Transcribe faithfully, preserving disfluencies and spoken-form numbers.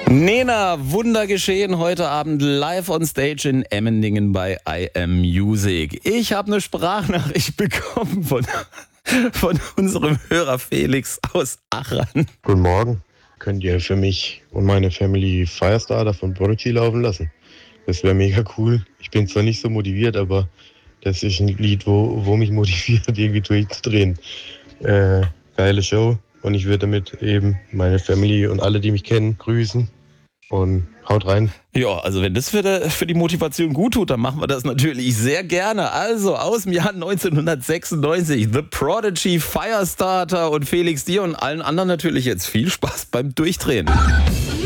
Nena, Wunder geschehen heute Abend live on stage in Emmendingen bei I Am Music. Ich habe eine Sprachnachricht bekommen von, von unserem Hörer Felix aus Achern. Guten Morgen. Könnt ihr für mich und meine Family Firestarter von Prodigy laufen lassen? Das wäre mega cool. Ich bin zwar nicht so motiviert, aber das ist ein Lied, wo, wo mich motiviert, irgendwie durchzudrehen. Äh, geile Show und ich würde damit eben meine Family und alle, die mich kennen, grüßen. Und haut rein. Ja, also wenn das für die, für die Motivation gut tut, dann machen wir das natürlich sehr gerne. Also aus dem Jahr neunzehnhundertsechsundneunzig, The Prodigy, Firestarter, und Felix, dir und allen anderen natürlich jetzt viel Spaß beim Durchdrehen.